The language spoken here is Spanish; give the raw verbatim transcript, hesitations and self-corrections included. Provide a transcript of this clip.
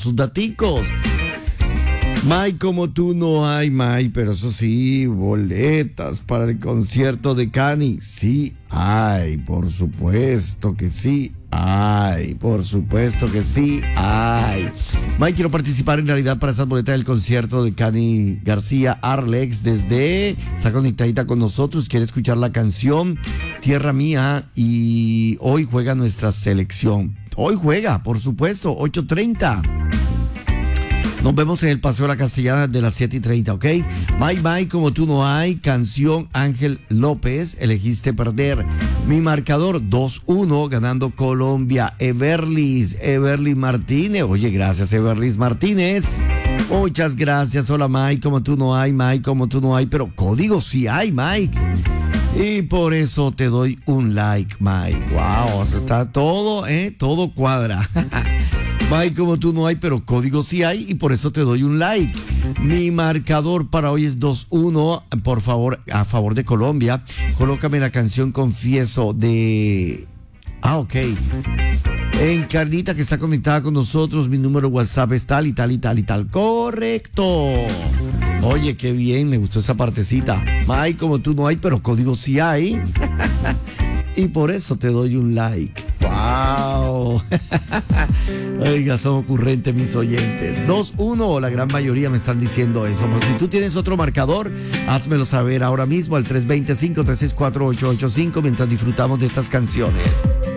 todos sus daticos. May, como tú no hay, May, pero eso sí, boletas para el concierto de Cani. Sí hay, por supuesto que sí hay, por supuesto que sí hay. May, quiero participar en realidad para esas boletas del concierto de Cani García Arlex desde, está conectadita con nosotros, quiere escuchar la canción Tierra Mía y hoy juega nuestra selección. Hoy juega, por supuesto, ocho treinta. Nos vemos en el Paseo de la Castellana de las siete y treinta, ¿ok? Bye bye, como tú no hay, canción Ángel López, elegiste perder. Mi marcador dos uno, ganando Colombia. Everlis, Everlis Martínez. Oye, gracias, Everlis Martínez. Muchas gracias. Hola, Mike, como tú no hay, Mike, como tú no hay, pero código sí hay, Mike. Y por eso te doy un like, Mike. Wow, está todo, ¿eh? Todo cuadra. Mike, como tú no hay, pero código sí hay y por eso te doy un like. Mi marcador para hoy es dos uno, por favor, a favor de Colombia. Colócame la canción Confieso de... Ah, ok. En Carlita, que está conectada con nosotros, mi número WhatsApp es tal y tal y tal y tal. Correcto. Oye, qué bien, me gustó esa partecita. Mike, como tú no hay, pero código sí hay. Y por eso te doy un like. ¡Wow! Oiga, son ocurrentes mis oyentes. dos uno, la gran mayoría me están diciendo eso. Pero si tú tienes otro marcador, házmelo saber ahora mismo al tres dos cinco, tres seis cuatro, ocho ocho cinco mientras disfrutamos de estas canciones.